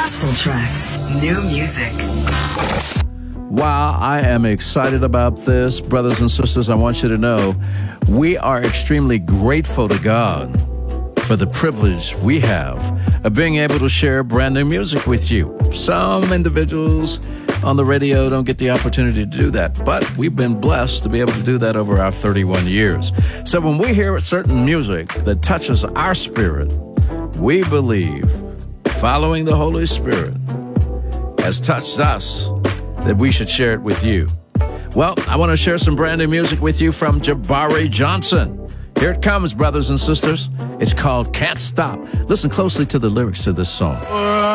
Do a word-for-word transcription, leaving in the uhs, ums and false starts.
gospel tracks, new music. Wow, I am excited about this. Brothers and sisters, I want you to know we are extremely grateful to God for the privilege we have of being able to share brand new music with you. Some individuals on the radio don't get the opportunity to do that, but we've been blessed to be able to do that over our thirty-one years. So when we hear certain music that touches our spirit, we believe following the Holy Spirit has touched us, that we should share it with you. Well, I want to share some brand new music with you from Jabari Johnson. Here it comes, brothers and sisters. It's called Can't Stop. Listen closely to the lyrics to this song.